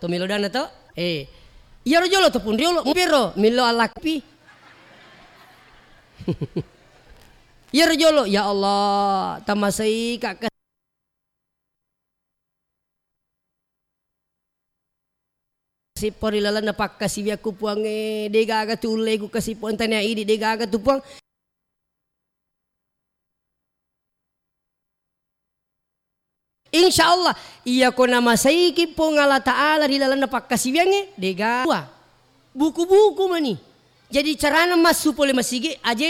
to milo dana to iya rojolo to pun riolo mupiro milo alapi iya rojolo ya Allah tamasai kak si porilalan na pakasibya ko puang dega aga tulay ko kasi po antanya idi dega aga tupuang insyaallah iya ko na masaiki po ng Allah Ta'ala dilalan na pakasibya dega buku-buku mani jadi carana masu pole masigi aja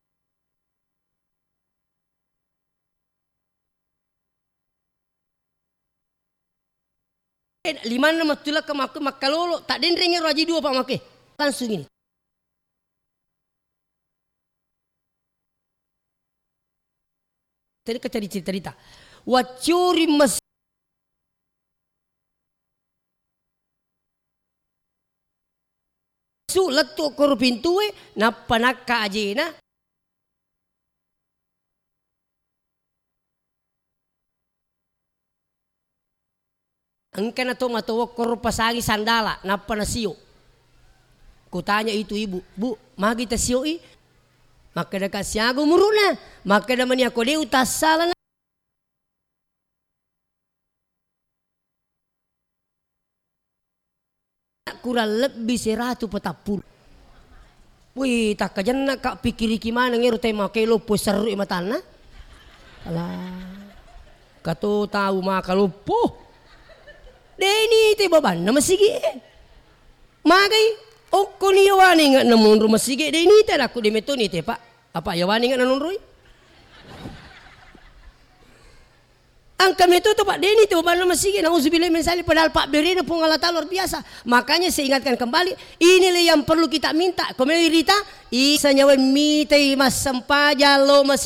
lima nama tulak ke makalolo tak den renge raji dua pak make langsung ini tadi kecari cerita wacuri mas su letu kor pintue napa nakka ajena angka na to matawa kor pasangi sandala napa na siyo kutanya itu ibu bu magi ta siyo maka da kasyago muruna maka da mani ako deu tasala kurang lebih 140. Wih tak kajan nak kak pikir gimana ngeru tema kelo seru matana alah kato tahu maka lupo Deni te baban na masigi magay o kuni yawani nga namunro masigi deni te ako di meto ni te pa apa yawani nga nanunroy ang kami itu Pak Deni te baban na masigi nauzubillah min sali padahal Pak Beri na pong alata luar biasa makanya saya ingatkan kembali inilah yang perlu kita minta kembali Rita isa nyawa mitay mas sampaja lo mas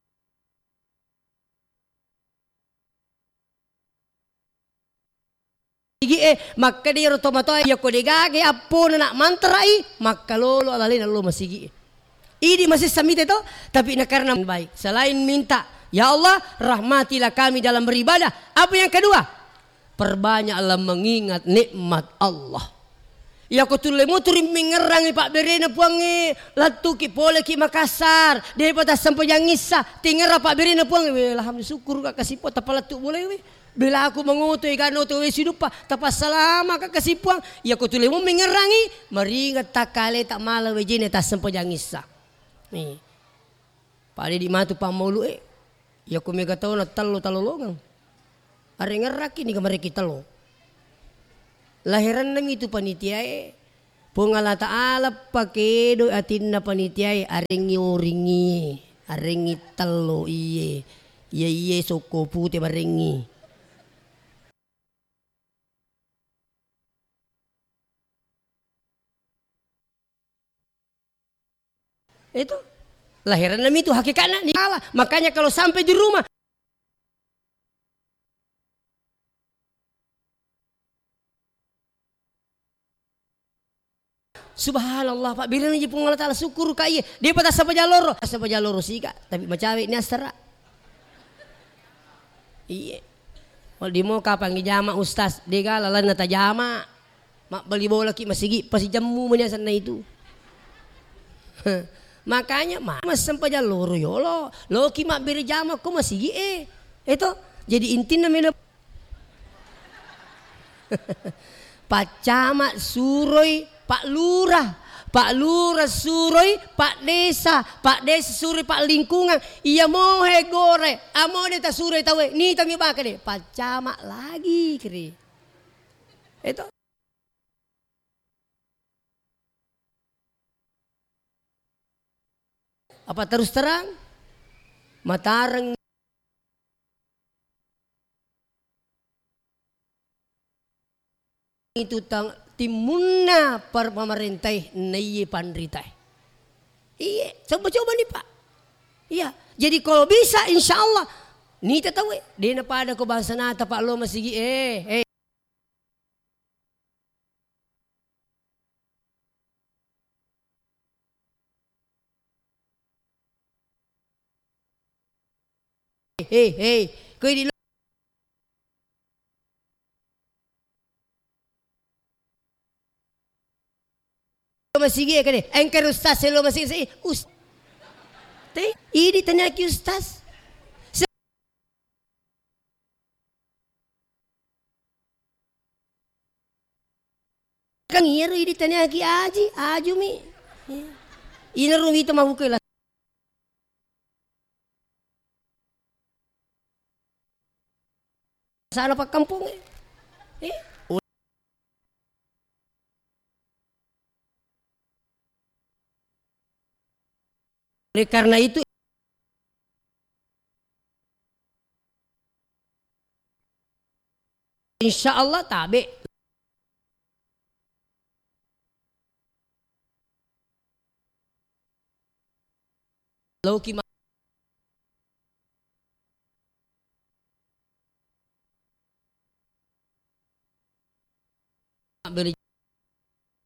maka dia rotomato ya ko degage apo na mantrai maka lolo alalina lo masigi ini masih samite to tapi na karena baik selain minta ya Allah rahmatilah kami dalam beribadah apa yang kedua perbanyaklah mengingat nikmat Allah ya ko tulle motorim mengerangi Pak Berena puangi latuki pole ki Makassar daripada sampai yang ngissa tingera Pak Berena puangi alhamdulillah syukur ka kasih pot tapalatu boleh we bila aku mengutai kan oto wesidupa tapas selama ka kasipuang ya ko tule mo mengerangi maringat takale tak mala wejene tas sempojangisa nih pade di matu pamulu ya ko mega tau na talolongang are ngeraki ni kamare kita lo lahiran nami itu panitia pungala taala pakedo atinna panitia arengi oringi arengi talo iye soko pute barengi itu lahiran nami itu hakikatnya di Allah makanya kalau sampai di rumah subhanallah Pak bilang aja pengalat Allah syukur kaya dia pada sapa jaloro sih kak tapi macawe ini astara iya kalau di mau kapan ngijama ustaz dia lalan nata jama mak beli bola ki masigi pasti jamu menyasan na itu makanya mas sampaja loro yolo loki mak beri jama ko masigi itu jadi intinya mena Pak Camat suroi Pak Lurah suroi Pak Desa suroi Pak Lingkungan iya mohe gore amone ta suroi tawe ni tangi baka deh Pak Camat lagi kiri itu apa terus terang matareng itu timunna per pemerintah nai pandritai iya coba nih Pak iya jadi kalau bisa insya Allah nih tahu dia pada ko bangsa nata Pak lo masih Hei, kau di masigi kene engker ustaz lo masigi ustaz ini tanya ki ustaz kan iero ini tanya ki aju mi ina rumi to mahukela sana pak kampung oleh karena itu insya Allah tabe lauki beri